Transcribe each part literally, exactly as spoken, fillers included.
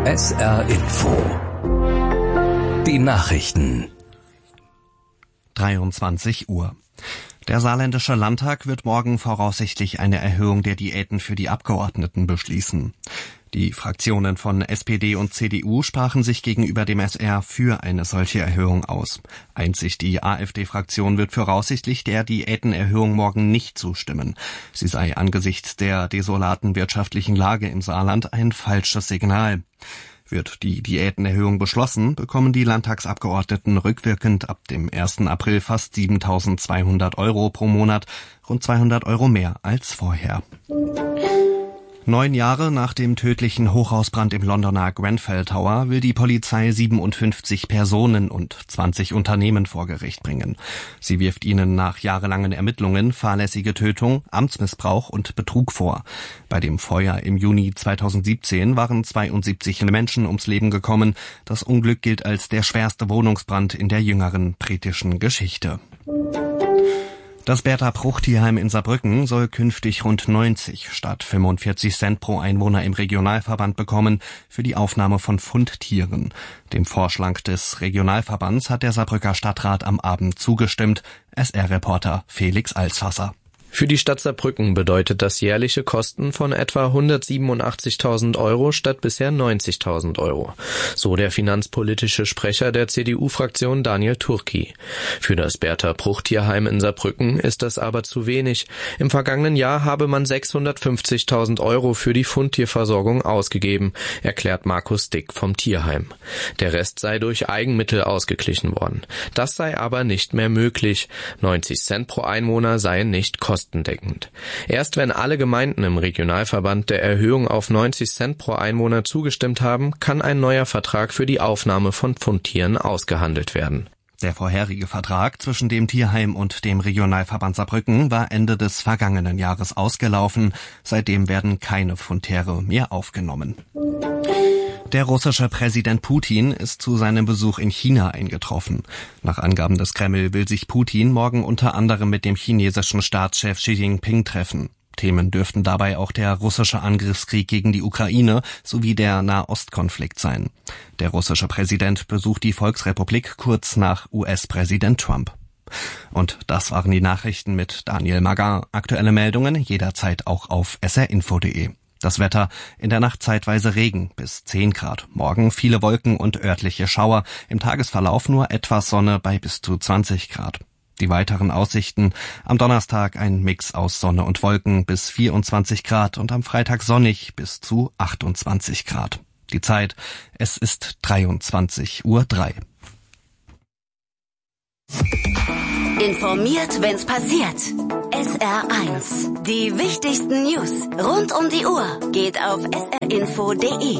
S R Info. Die Nachrichten. dreiundzwanzig Uhr. Der Saarländische Landtag wird morgen voraussichtlich eine Erhöhung der Diäten für die Abgeordneten beschließen. Die Fraktionen von S P D und C D U sprachen sich gegenüber dem S R für eine solche Erhöhung aus. Einzig die AfD-Fraktion wird voraussichtlich der Diätenerhöhung morgen nicht zustimmen. Sie sei angesichts der desolaten wirtschaftlichen Lage im Saarland ein falsches Signal. Wird die Diätenerhöhung beschlossen, bekommen die Landtagsabgeordneten rückwirkend ab dem ersten April fast siebentausendzweihundert Euro pro Monat, rund zweihundert Euro mehr als vorher. Neun Jahre nach dem tödlichen Hochhausbrand im Londoner Grenfell Tower will die Polizei siebenundfünfzig Personen und zwanzig Unternehmen vor Gericht bringen. Sie wirft ihnen nach jahrelangen Ermittlungen fahrlässige Tötung, Amtsmissbrauch und Betrug vor. Bei dem Feuer im Juni zweitausendsiebzehn waren zweiundsiebzig Menschen ums Leben gekommen. Das Unglück gilt als der schwerste Wohnungsbrand in der jüngeren britischen Geschichte. Das Bertha-Pruch-Tierheim in Saarbrücken soll künftig rund neunzig statt fünfundvierzig Cent pro Einwohner im Regionalverband bekommen für die Aufnahme von Fundtieren. Dem Vorschlag des Regionalverbands hat der Saarbrücker Stadtrat am Abend zugestimmt. S R-Reporter Felix Alsfasser. Für die Stadt Saarbrücken bedeutet das jährliche Kosten von etwa hundertsiebenundachtzigtausend Euro statt bisher neunzigtausend Euro. So der finanzpolitische Sprecher der C D U-Fraktion Daniel Turki. Für das Bertha-Pruch-Tierheim in Saarbrücken ist das aber zu wenig. Im vergangenen Jahr habe man sechshundertfünfzigtausend Euro für die Fundtierversorgung ausgegeben, erklärt Markus Dick vom Tierheim. Der Rest sei durch Eigenmittel ausgeglichen worden. Das sei aber nicht mehr möglich. neunzig Cent pro Einwohner seien nicht kostendeckend. Erst wenn alle Gemeinden im Regionalverband der Erhöhung auf neunzig Cent pro Einwohner zugestimmt haben, kann ein neuer Vertrag für die Aufnahme von Fundtieren ausgehandelt werden. Der vorherige Vertrag zwischen dem Tierheim und dem Regionalverband Saarbrücken war Ende des vergangenen Jahres ausgelaufen. Seitdem werden keine Fundtiere mehr aufgenommen. Der russische Präsident Putin ist zu seinem Besuch in China eingetroffen. Nach Angaben des Kreml will sich Putin morgen unter anderem mit dem chinesischen Staatschef Xi Jinping treffen. Themen dürften dabei auch der russische Angriffskrieg gegen die Ukraine sowie der Nahostkonflikt sein. Der russische Präsident besucht die Volksrepublik kurz nach U S-Präsident Trump. Und das waren die Nachrichten mit Daniel Magar. Aktuelle Meldungen jederzeit auch auf s r info punkt de. Das Wetter: in der Nacht zeitweise Regen bis zehn Grad. Morgen viele Wolken und örtliche Schauer. Im Tagesverlauf nur etwas Sonne bei bis zu zwanzig Grad. Die weiteren Aussichten: am Donnerstag ein Mix aus Sonne und Wolken bis vierundzwanzig Grad und am Freitag sonnig bis zu achtundzwanzig Grad. Die Zeit: es ist dreiundzwanzig Uhr drei. Informiert, wenn's passiert. S R eins. Die wichtigsten News rund um die Uhr geht auf s r info punkt de.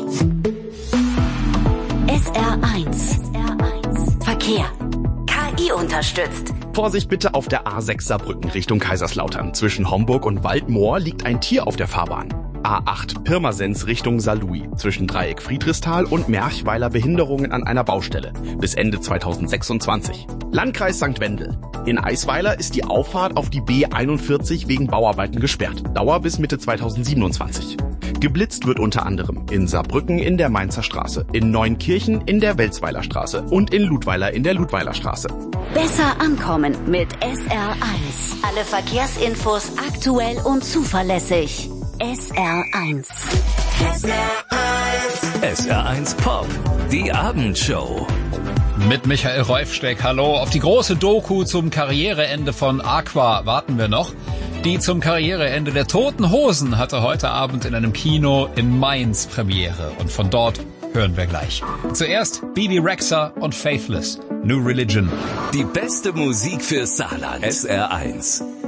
S R eins. Verkehr. K I unterstützt. Vorsicht bitte auf der A sechs Saarbrücken Richtung Kaiserslautern. Zwischen Homburg und Waldmoor liegt ein Tier auf der Fahrbahn. A acht Pirmasens Richtung Saarlouis. Zwischen Dreieck Friedrichsthal und Merchweiler Behinderungen an einer Baustelle. Bis Ende zweitausendsechsundzwanzig. Landkreis Sankt Wendel. In Eisweiler ist die Auffahrt auf die B einundvierzig wegen Bauarbeiten gesperrt. Dauer bis Mitte zweitausendsiebenundzwanzig. Geblitzt wird unter anderem in Saarbrücken in der Mainzer Straße, in Neunkirchen in der Welzweiler Straße und in Ludweiler in der Ludweiler Straße. Besser ankommen mit S R eins. Alle Verkehrsinfos aktuell und zuverlässig. S R eins. S R eins. S R eins Pop. Die Abendshow. Mit Michael Reufsteck. Hallo. Auf die große Doku zum Karriereende von Aqua warten wir noch. Die zum Karriereende der Toten Hosen hatte heute Abend in einem Kino in Mainz Premiere. Und von dort hören wir gleich. Zuerst Bibi Rexha und Faithless. New Religion. Die beste Musik für Saarland. S R eins.